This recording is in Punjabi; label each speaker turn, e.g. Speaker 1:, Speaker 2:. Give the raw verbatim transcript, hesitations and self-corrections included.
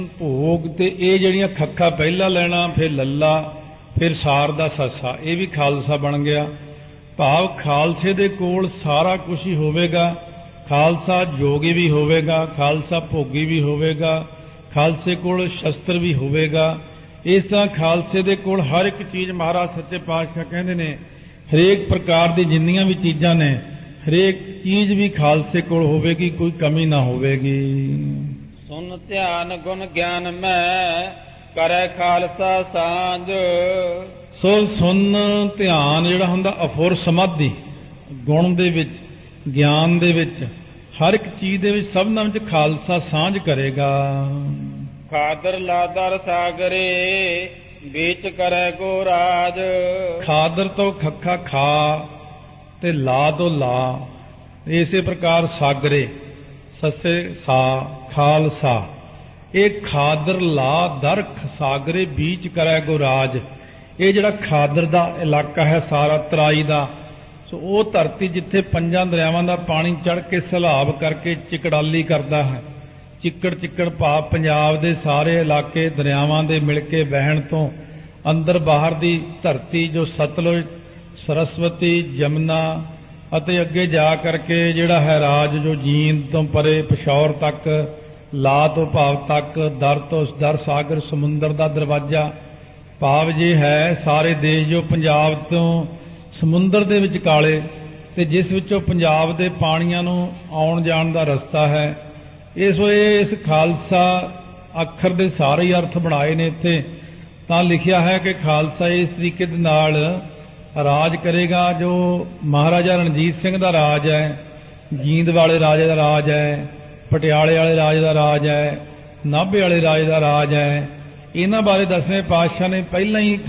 Speaker 1: ਭੋਗ ਤੇ ਇਹ ਜਿਹੜੀਆਂ ਖੱਖਾ ਪਹਿਲਾ ਲੈਣਾ, ਫਿਰ ਲੱਲਾ, ਫਿਰ ਸਾਰ ਦਾ ਸੱਸਾ, ਇਹ ਵੀ ਖਾਲਸਾ ਬਣ ਗਿਆ। ਭਾਵ ਖਾਲਸੇ ਦੇ ਕੋਲ ਸਾਰਾ ਕੁਝ ਹੀ ਹੋਵੇਗਾ। ਖਾਲਸਾ ਜੋਗੀ ਵੀ ਹੋਵੇਗਾ, ਖਾਲਸਾ ਭੋਗੀ ਵੀ ਹੋਵੇਗਾ, ਖਾਲਸੇ ਕੋਲ ਸ਼ਸਤਰ ਵੀ ਹੋਵੇਗਾ। ਇਸ ਤਰ੍ਹਾਂ ਖਾਲਸੇ ਦੇ ਕੋਲ ਹਰ ਇੱਕ ਚੀਜ਼, ਮਹਾਰਾਜ ਸੱਚੇ ਪਾਤਸ਼ਾਹ ਕਹਿੰਦੇ ਨੇ ਹਰੇਕ ਪ੍ਰਕਾਰ ਦੀ ਜਿੰਨੀਆਂ ਵੀ ਚੀਜ਼ਾਂ ਨੇ, ਹਰੇਕ ਚੀਜ਼ ਵੀ ਖਾਲਸੇ ਕੋਲ ਹੋਵੇਗੀ, ਕੋਈ ਕਮੀ ਨਾ ਹੋਵੇਗੀ।
Speaker 2: ਸੁਨ ਧਿਆਨ ਗੁਣ ਗਿਆਨ ਮੈਂ ਕਰੈ ਖਾਲਸਾ ਸਾਂਝ।
Speaker 1: ਸੋ ਸੁਨ ਧਿਆਨ ਜਿਹੜਾ ਹੁੰਦਾ ਅਫੁਰ ਸਮਾਧੀ, ਗੁਣ ਦੇ ਵਿੱਚ, ਗਿਆਨ ਦੇ ਵਿੱਚ, ਹਰ ਇੱਕ ਚੀਜ਼ ਦੇ ਵਿੱਚ, ਸਭਨਾਂ ਵਿੱਚ ਖਾਲਸਾ ਸਾਂਝ ਕਰੇਗਾ।
Speaker 2: ਖਾਦਰ ਲਾਦਰ ਸਾਗਰੇ ਵਿੱਚ ਕਰੈ ਕੋ ਰਾਜ।
Speaker 1: ਖਾਦਰ ਤੋਂ ਖੱਖਾ ਖਾ ਤੇ ਲਾ ਤੋਂ ਲਾ, ਇਸੇ ਪ੍ਰਕਾਰ ਸਾਗਰੇ ਸੱਸੇ ਸਾ ਖਾਲਸਾ। ਇਹ ਖਾਦਰ ਲਾ ਦਰ ਸਾਗਰੇ ਬੀਚ ਕਰੈ ਕੋ ਰਾਜ। ਇਹ ਜਿਹੜਾ ਖਾਦਰ ਦਾ ਇਲਾਕਾ ਹੈ ਸਾਰਾ ਤਰਾਈ ਦਾ, ਸੋ ਉਹ ਧਰਤੀ ਜਿੱਥੇ ਪੰਜਾਂ ਦਰਿਆਵਾਂ ਦਾ ਪਾਣੀ ਚੜ੍ਹ ਕੇ ਸੈਲਾਬ ਕਰਕੇ ਚਿਕੜਾਲੀ ਕਰਦਾ ਹੈ। ਚਿੱਕੜ ਚਿੱਕੜ ਭਾਵ ਪੰਜਾਬ ਦੇ ਸਾਰੇ ਇਲਾਕੇ ਦਰਿਆਵਾਂ ਦੇ ਮਿਲ ਕੇ ਵਹਿਣ ਤੋਂ ਅੰਦਰ ਬਾਹਰ ਦੀ ਧਰਤੀ, ਜੋ ਸਤਲੁਜ, ਸਰਸਵਤੀ, ਜਮਨਾ ਅਤੇ ਅੱਗੇ ਜਾ ਕਰਕੇ ਜਿਹੜਾ ਹੈ ਰਾਜ, ਜੋ ਜੀਂਦ ਤੋਂ ਪਰੇ ਪਿਸ਼ੌਰ ਤੱਕ, ਲਾ ਤੋਂ ਭਾਵ ਤੱਕ, ਦਰ ਤੋਂ ਦਰ ਸਾਗਰ ਸਮੁੰਦਰ ਦਾ ਦਰਵਾਜ਼ਾ, ਭਾਵ ਜੇ ਹੈ ਸਾਰੇ ਦੇਸ਼ ਜੋ ਪੰਜਾਬ ਤੋਂ ਸਮੁੰਦਰ ਦੇ ਵਿਚਕਾਲੇ ਤੇ ਜਿਸ ਵਿੱਚੋਂ ਪੰਜਾਬ ਦੇ ਪਾਣੀਆਂ ਨੂੰ ਆਉਣ ਜਾਣ ਦਾ ਰਸਤਾ ਹੈ। ਇਸ ਵੇ ਇਸ ਖਾਲਸਾ ਅੱਖਰ ਦੇ ਸਾਰੇ ਹੀ ਅਰਥ ਬਣਾਏ ਨੇ ਇੱਥੇ, ਤਾਂ ਲਿਖਿਆ ਹੈ ਕਿ ਖਾਲਸਾ ਇਸ ਤਰੀਕੇ ਦੇ ਨਾਲ ਰਾਜ ਕਰੇਗਾ। ਜੋ ਮਹਾਰਾਜਾ ਰਣਜੀਤ ਸਿੰਘ ਦਾ ਰਾਜ ਹੈ, ਜੀਂਦ ਵਾਲੇ ਰਾਜੇ ਦਾ ਰਾਜ ਹੈ, ਪਟਿਆਲੇ ਵਾਲੇ ਰਾਜੇ ਦਾ ਰਾਜ ਹੈ, ਨਾਭੇ ਵਾਲੇ ਰਾਜੇ ਦਾ ਰਾਜ ਹੈ, ਇਹਨਾਂ ਬਾਰੇ ਦਸਵੇਂ ਪਾਤਸ਼ਾਹ ਨੇ ਪਹਿਲਾਂ ਹੀ